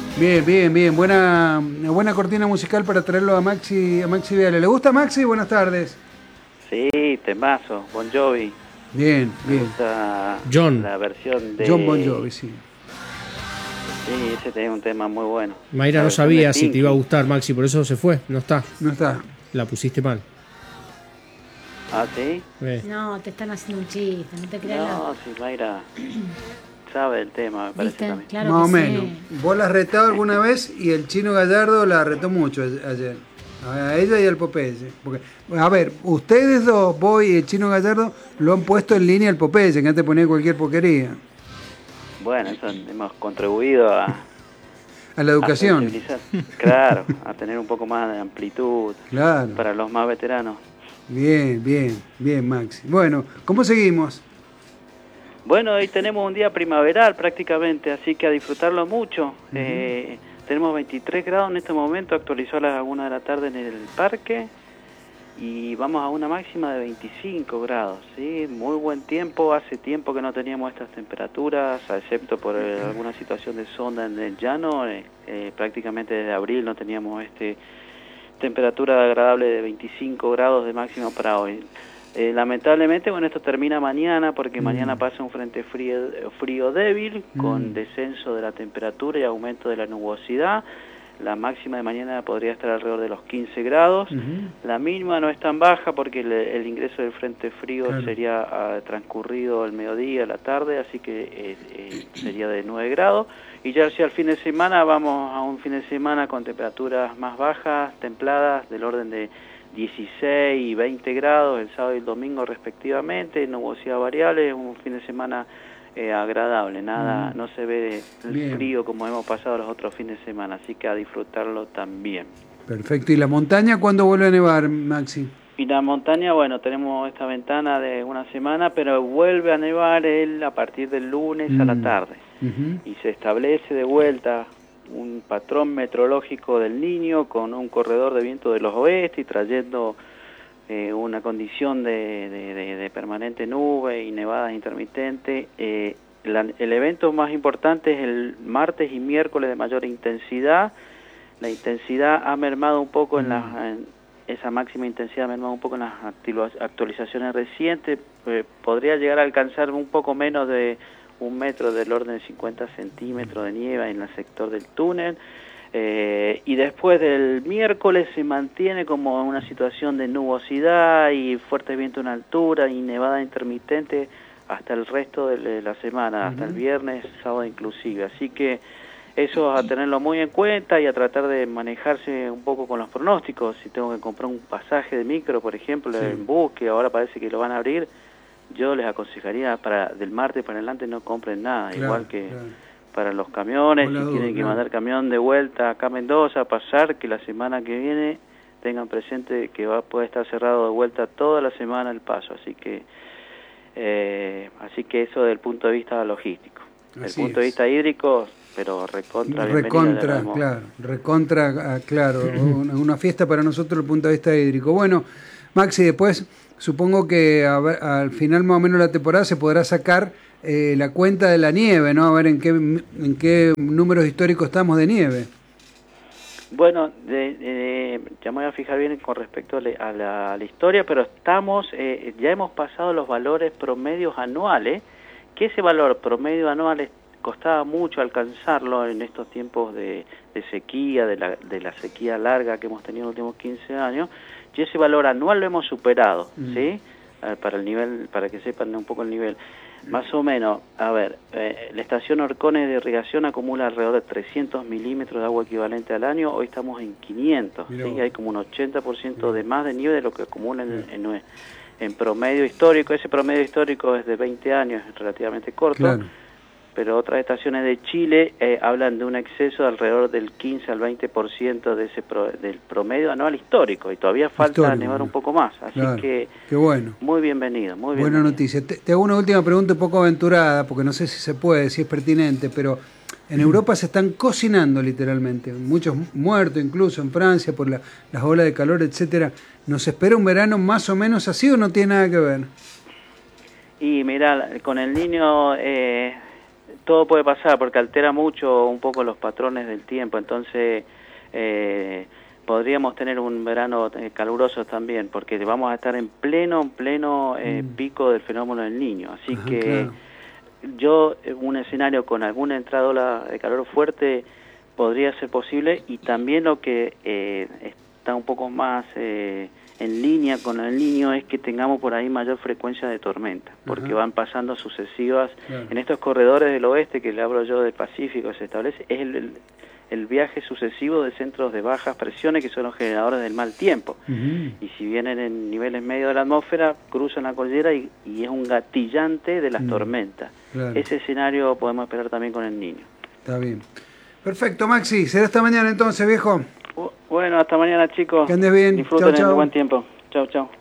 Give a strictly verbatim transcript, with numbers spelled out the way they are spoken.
Bien, bien, bien. Buena, buena cortina musical para traerlo a Maxi, a Maxi Viale. ¿Le gusta Maxi? Buenas tardes. Sí, temazo, Bon Jovi. Bien, Me bien. gusta John. la versión de... John Bon Jovi, sí. Sí, ese tiene un tema muy bueno. Mayra La no versión sabía de si te Pinky. iba a gustar, Maxi, por eso se fue. No está. No está. La pusiste mal. Ah, ¿sí? Eh. No, te están haciendo un chiste, no te creas. No, sí, Mayra sabe el tema, me parece ¿Viste? también. Claro Más o que menos. sí. Vos la has retado alguna vez y el Chino Gallardo la retó mucho a- ayer. A ella y al Popeye. Porque, a ver, ustedes dos, vos y el Chino Gallardo, lo han puesto en línea al Popeye, que antes ponía cualquier porquería. Bueno, eso hemos contribuido a... A la educación. A sensibilizar. Claro, a tener un poco más de amplitud Claro. para los más veteranos. Bien, bien, bien, Maxi. Bueno, ¿cómo seguimos? Bueno, hoy tenemos un día primaveral prácticamente, así que a disfrutarlo mucho. Uh-huh. eh, tenemos veintitrés grados en este momento, actualizó a las una de la tarde en el parque y vamos a una máxima de veinticinco grados, ¿sí? Muy buen tiempo, hace tiempo que no teníamos estas temperaturas, excepto por eh, alguna situación de sonda en el llano, eh, eh, prácticamente desde abril no teníamos este temperatura agradable de veinticinco grados de máxima para hoy. Eh, lamentablemente, bueno, esto termina mañana porque mm. mañana pasa un frente frío, frío débil mm. con descenso de la temperatura y aumento de la nubosidad. La máxima de mañana podría estar alrededor de los quince grados. Uh-huh. La mínima no es tan baja porque el, el ingreso del frente frío claro. sería uh, transcurrido el mediodía, la tarde, así que eh, eh, sería de nueve grados. Y ya hacia el fin de semana vamos a un fin de semana con temperaturas más bajas, templadas, del orden de dieciséis y veinte grados el sábado y el domingo respectivamente, nubosidad variable, un fin de semana eh, agradable, nada, mm. no se ve el Bien. frío como hemos pasado los otros fines de semana, así que a disfrutarlo también. Perfecto, ¿y la montaña cuándo vuelve a nevar, Maxi? Y la montaña, bueno, tenemos esta ventana de una semana, pero vuelve a nevar el, a partir del lunes mm. a la tarde, uh-huh. y se establece de vuelta un patrón meteorológico del Niño con un corredor de viento de los oeste y trayendo eh, una condición de, de, de, de permanente nube y nevadas intermitentes. Eh, la, el evento más importante es el martes y miércoles de mayor intensidad. La intensidad ha mermado un poco en, la, en esa máxima intensidad ha mermado un poco en las actualizaciones recientes. Eh, podría llegar a alcanzar un poco menos de un metro del orden de cincuenta centímetros de nieve en el sector del túnel, eh, y después del miércoles se mantiene como una situación de nubosidad y fuerte viento en altura y nevada intermitente hasta el resto de la semana, hasta uh-huh. el viernes, sábado inclusive, así que eso a tenerlo muy en cuenta y a tratar de manejarse un poco con los pronósticos. Si tengo que comprar un pasaje de micro, por ejemplo, sí. en bus, que ahora parece que lo van a abrir, yo les aconsejaría para del martes para adelante no compren nada, claro, igual que claro. para los camiones, si duda, tienen que claro. mandar camión de vuelta acá a Mendoza a pasar, que la semana que viene tengan presente que va puede estar cerrado de vuelta toda la semana el paso, así que eh, así que eso desde el punto de vista logístico. Desde el punto es. de vista hídrico, pero recontra recontra, claro, recontra, claro, una, una fiesta para nosotros desde el punto de vista hídrico. Bueno, Maxi, después supongo que a ver, al final más o menos de la temporada se podrá sacar eh, la cuenta de la nieve, ¿no? A ver en qué en qué números históricos estamos de nieve. Bueno, de, de, ya me voy a fijar bien con respecto a, le, a, la, a la historia, pero estamos eh, ya hemos pasado los valores promedios anuales, que ese valor promedio anual es, costaba mucho alcanzarlo en estos tiempos de, de sequía, de la, de la sequía larga que hemos tenido en los últimos quince años, y ese valor anual lo hemos superado, mm. ¿sí? Eh, para el nivel, para que sepan un poco el nivel. Más o menos, a ver, eh, la estación Orcones de irrigación acumula alrededor de trescientos milímetros de agua equivalente al año, hoy estamos en quinientos, ¿sí? Hay como un ochenta por ciento de más de nieve de lo que acumula en, en, en promedio histórico. Ese promedio histórico es de veinte años, es relativamente corto. Claro. Pero otras estaciones de Chile eh, hablan de un exceso de alrededor del quince al veinte por ciento de ese pro, del promedio anual histórico, y todavía falta histórico, nevar un poco más, así claro, que qué bueno. Muy bienvenido, muy bienvenido. Buena noticia. Te, te hago una última pregunta un poco aventurada, porque no sé si se puede, si es pertinente, pero en Europa se están cocinando literalmente, muchos muertos incluso en Francia por la, las olas de calor, etcétera. ¿Nos espera un verano más o menos así o no tiene nada que ver? Y mira, con el niño... Eh, todo puede pasar porque altera mucho un poco los patrones del tiempo, entonces eh, podríamos tener un verano caluroso también, porque vamos a estar en pleno, pleno eh, mm. pico del fenómeno del Niño, así Ajá, que claro. yo, un escenario con alguna entrada ola de calor fuerte podría ser posible, y también lo que eh, está un poco más eh, en línea con el Niño es que tengamos por ahí mayor frecuencia de tormenta, porque Ajá. van pasando sucesivas, claro. en estos corredores del oeste que le hablo yo del Pacífico se establece, es el, el, el viaje sucesivo de centros de bajas presiones que son los generadores del mal tiempo, uh-huh. y si vienen en niveles medios de la atmósfera, cruzan la cordillera y, y es un gatillante de las uh-huh. tormentas. Claro. Ese escenario podemos esperar también con el Niño. Está bien. Perfecto, Maxi. Será hasta mañana entonces, viejo. Bueno, hasta mañana, chicos. Que andes bien. Disfruten chau, chau. el buen tiempo. Chau, chau.